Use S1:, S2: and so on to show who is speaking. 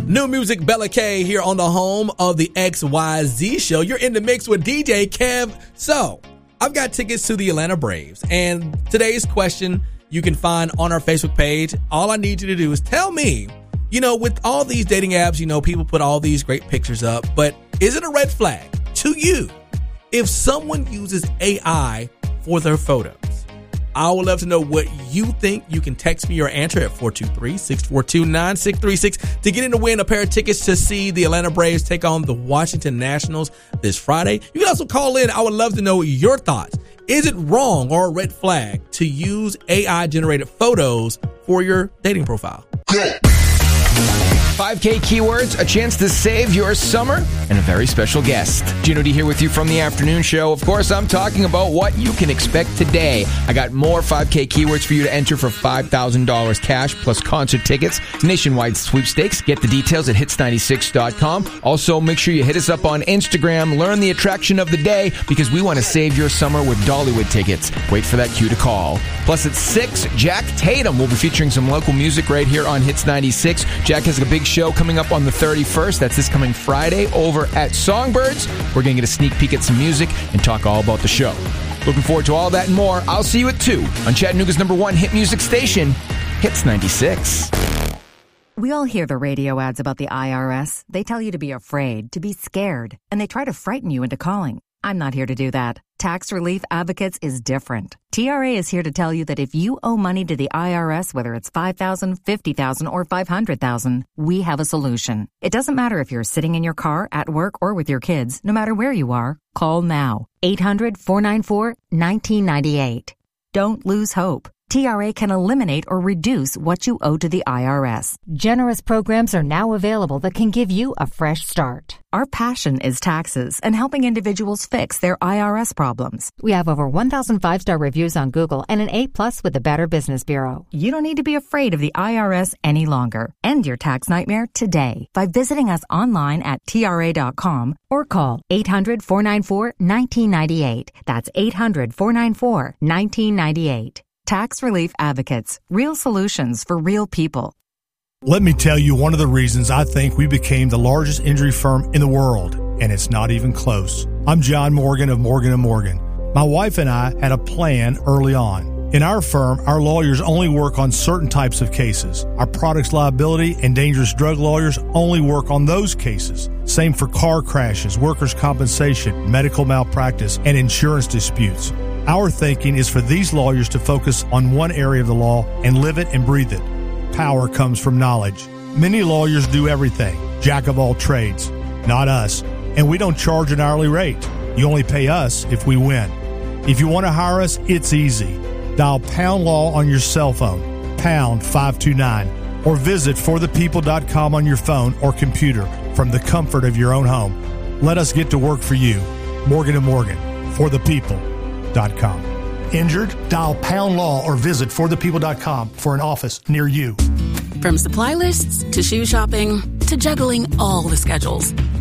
S1: New music, Bella K here on the home of the XYZ show. You're in the mix with DJ Kev. So, I've got tickets to the Atlanta Braves. And today's question you can find on our Facebook page. All I need you to do is tell me, with all these dating apps, people put all these great pictures up. But is it a red flag to you if someone uses AI for their photos? I would love to know what you think. You can text me your answer at 423-642-9636 to get in to win a pair of tickets to see the Atlanta Braves take on the Washington Nationals this Friday. You can also call in. I would love to know your thoughts. Is it wrong or a red flag to use AI-generated photos for your dating profile?
S2: 5K keywords, a chance to save your summer, and a very special guest. Gino D here with you from the afternoon show. Of course, I'm talking about what you can expect today. I got more 5K keywords for you to enter for $5,000 cash plus concert tickets. Nationwide sweepstakes. Get the details at hits96.com. Also, make sure you hit us up on Instagram. Learn the attraction of the day because we want to save your summer with Dollywood tickets. Wait for that cue to call. Plus, at 6, Jack Tatum will be featuring some local music right here on Hits 96. Jack has a big show coming up on the 31st. That's this coming Friday over at Songbirds. We're going to get a sneak peek at some music and talk all about the show. Looking forward to all that and more. I'll see you at 2 on Chattanooga's #1 hit music station, Hits 96.
S3: We all hear the radio ads about the IRS. They tell you to be afraid, to be scared, and they try to frighten you into calling. I'm not here to do that. Tax Relief Advocates is different. TRA is here to tell you that if you owe money to the IRS, whether it's $5,000, $50,000, or $500,000, we have a solution. It doesn't matter if you're sitting in your car, at work, or with your kids. No matter where you are, call now. 800-494-1998. Don't lose hope. TRA can eliminate or reduce what you owe to the IRS. Generous programs are now available that can give you a fresh start. Our passion is taxes and helping individuals fix their IRS problems. We have over 1,000 5-star reviews on Google and an A+ with the Better Business Bureau. You don't need to be afraid of the IRS any longer. End your tax nightmare today by visiting us online at TRA.com or call 800-494-1998. That's 800-494-1998. Tax Relief Advocates. Real solutions for real people.
S4: Let me tell you one of the reasons I think we became the largest injury firm in the world, and it's not even close. I'm John Morgan of Morgan & Morgan. My wife and I had a plan early on. In our firm, our lawyers only work on certain types of cases. Our products liability and dangerous drug lawyers only work on those cases. Same for car crashes, workers' compensation, medical malpractice, and insurance disputes. Our thinking is for these lawyers to focus on one area of the law and live it and breathe it. Power comes from knowledge. Many lawyers do everything, jack of all trades. Not us. And we don't charge an hourly rate. You only pay us if we win. If you want to hire us, it's easy. Dial Pound Law on your cell phone, pound 529, or visit forthepeople.com on your phone or computer from the comfort of your own home. Let us get to work for you. Morgan & Morgan, forthepeople.com. Injured? Dial Pound Law or visit forthepeople.com for an office near you.
S5: From supply lists to shoe shopping to juggling all the schedules,